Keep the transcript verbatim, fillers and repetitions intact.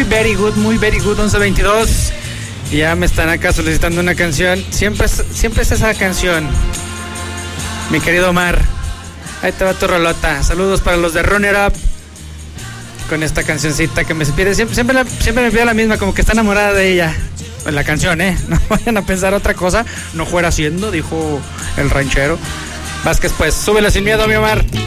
muy very good, muy very good, once veintidós. Y ya me están acá solicitando una canción. Siempre es, siempre es esa canción. Mi querido Omar, ahí te va tu rolota. Saludos para los de Runner Up. Con esta cancioncita que me pide, siempre, siempre, la, siempre me pide la misma, como que está enamorada de ella. En la canción, ¿eh? No vayan a pensar otra cosa. No fuera haciendo, dijo el ranchero. Vázquez, pues, súbele sin miedo, mi Omar.